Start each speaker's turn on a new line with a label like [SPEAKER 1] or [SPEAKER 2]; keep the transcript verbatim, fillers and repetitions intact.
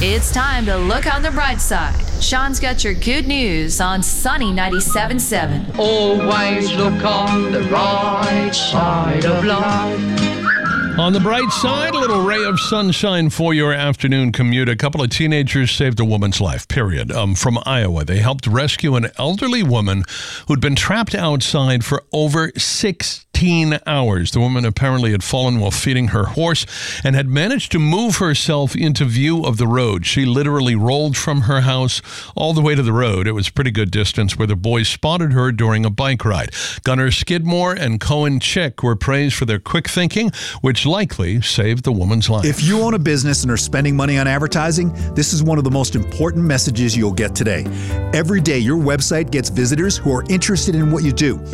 [SPEAKER 1] It's time to look on the bright side. Sean's got your good news on Sunny ninety-seven point seven.
[SPEAKER 2] Always look on the right side of life.
[SPEAKER 3] On the bright side, a little ray of sunshine for your afternoon commute. A couple of teenagers saved a woman's life, period. Um, from Iowa, they helped rescue an elderly woman who'd been trapped outside for over sixteen hours. The woman apparently had fallen while feeding her horse and had managed to move herself into view of the road. She literally rolled from her house all the way to the road. It was a pretty good distance where the boys spotted her during a bike ride. Gunnar Skidmore and Cohen Chick were praised for their quick thinking, which likely saved the woman's life.
[SPEAKER 4] If you own a business and are spending money on advertising, this is one of the most important messages you'll get today. Every day, your website gets visitors who are interested in what you do.